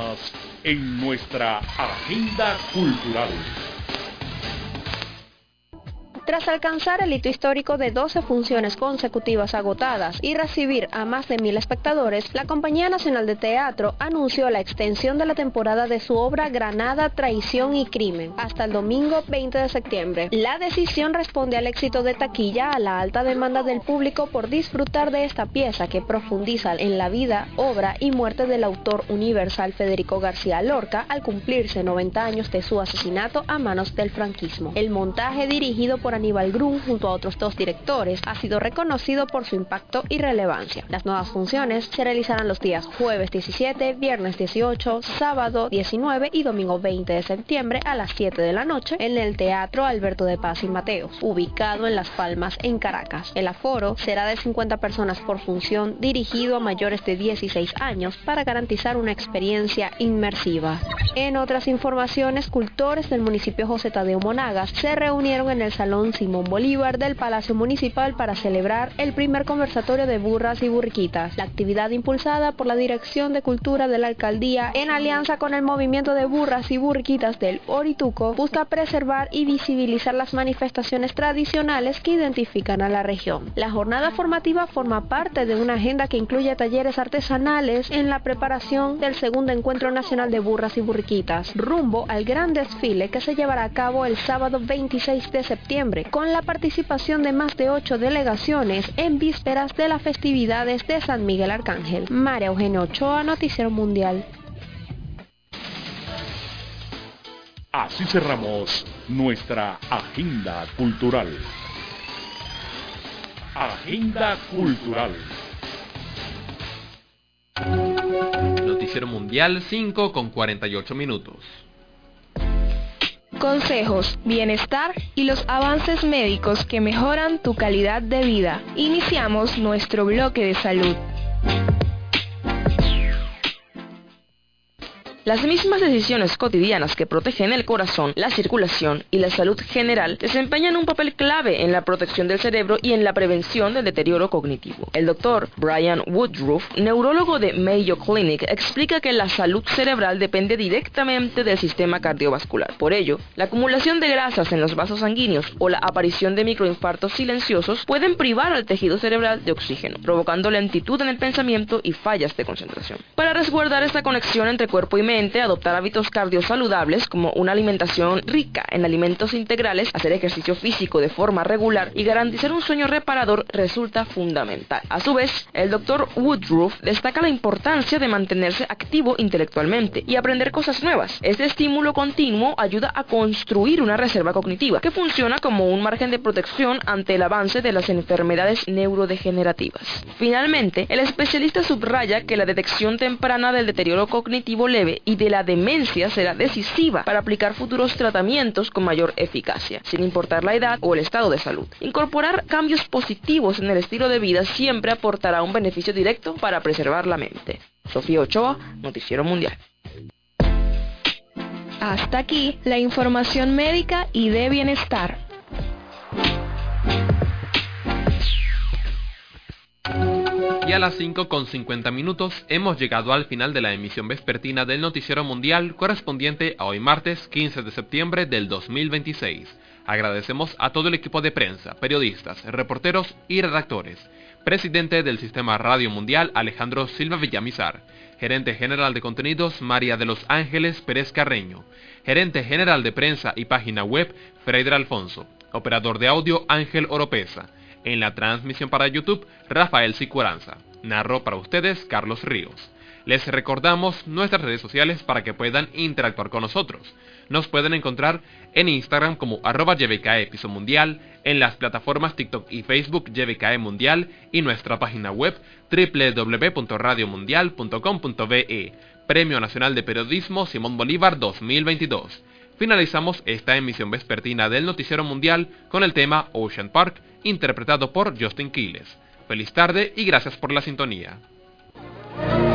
más en nuestra agenda cultural. Tras alcanzar el hito histórico de 12 funciones consecutivas agotadas y recibir a más de 1.000 espectadores, la Compañía Nacional de Teatro anunció la extensión de la temporada de su obra Granada, Traición y Crimen hasta el domingo 20 de septiembre. La decisión responde al éxito de taquilla, a la alta demanda del público por disfrutar de esta pieza que profundiza en la vida, obra y muerte del autor universal Federico García Lorca al cumplirse 90 años de su asesinato a manos del franquismo. El montaje, dirigido por Aníbal Grun junto a otros 2 directores, ha sido reconocido por su impacto y relevancia. Las nuevas funciones se realizarán los días jueves 17, viernes 18, sábado 19 y domingo 20 de septiembre a las 7 de la noche en el Teatro Alberto de Paz y Mateos, ubicado en Las Palmas, en Caracas. El aforo será de 50 personas por función, dirigido a mayores de 16 años para garantizar una experiencia inmersiva. En otras informaciones, cultores del municipio José Tadeo Monagas se reunieron en el Salón Simón Bolívar del Palacio Municipal para celebrar el primer conversatorio de burras y burriquitas. La actividad, impulsada por la Dirección de Cultura de la Alcaldía en alianza con el Movimiento de Burras y Burriquitas del Orituco, busca preservar y visibilizar las manifestaciones tradicionales que identifican a la región. La jornada formativa forma parte de una agenda que incluye talleres artesanales en la preparación del segundo Encuentro Nacional de Burras y Burriquitas, rumbo al gran desfile que se llevará a cabo el sábado 26 de septiembre, con la participación de más de 8 delegaciones en vísperas de las festividades de San Miguel Arcángel. María Eugenia Ochoa, Noticiero Mundial. Así cerramos nuestra agenda cultural. Agenda cultural. Noticiero Mundial 5:48. Consejos, bienestar y los avances médicos que mejoran tu calidad de vida. Iniciamos nuestro bloque de salud. Las mismas decisiones cotidianas que protegen el corazón, la circulación y la salud general desempeñan un papel clave en la protección del cerebro y en la prevención del deterioro cognitivo. El doctor Brian Woodruff, neurólogo de Mayo Clinic, explica que la salud cerebral depende directamente del sistema cardiovascular. Por ello, la acumulación de grasas en los vasos sanguíneos o la aparición de microinfartos silenciosos pueden privar al tejido cerebral de oxígeno, provocando lentitud en el pensamiento y fallas de concentración. Para resguardar esta conexión entre cuerpo y mente, adoptar hábitos cardiosaludables como una alimentación rica en alimentos integrales, hacer ejercicio físico de forma regular y garantizar un sueño reparador resulta fundamental. A su vez, el Dr. Woodruff destaca la importancia de mantenerse activo intelectualmente y aprender cosas nuevas. Este estímulo continuo ayuda a construir una reserva cognitiva que funciona como un margen de protección ante el avance de las enfermedades neurodegenerativas. Finalmente, el especialista subraya que la detección temprana del deterioro cognitivo leve y de la demencia será decisiva para aplicar futuros tratamientos con mayor eficacia, sin importar la edad o el estado de salud. Incorporar cambios positivos en el estilo de vida siempre aportará un beneficio directo para preservar la mente. Sofía Ochoa, Noticiero Mundial. Hasta aquí la información médica y de bienestar. Y a las 5:50 hemos llegado al final de la emisión vespertina del Noticiero Mundial correspondiente a hoy martes 15 de septiembre del 2026. Agradecemos a todo el equipo de prensa, periodistas, reporteros y redactores. Presidente del Sistema Radio Mundial Alejandro Silva Villamizar. Gerente General de Contenidos María de los Ángeles Pérez Carreño. Gerente General de Prensa y Página Web Freider Alfonso. Operador de audio Ángel Oropesa. En la transmisión para YouTube, Rafael Sicuranza. Narró para ustedes Carlos Ríos. Les recordamos nuestras redes sociales para que puedan interactuar con nosotros. Nos pueden encontrar en Instagram como @YBKE_Mundial, en las plataformas TikTok y Facebook YBKE Mundial y nuestra página web www.radiomundial.com.be. Premio Nacional de Periodismo Simón Bolívar 2022. Finalizamos esta emisión vespertina del Noticiero Mundial con el tema Ocean Park, interpretado por Justin Quiles. Feliz tarde y gracias por la sintonía.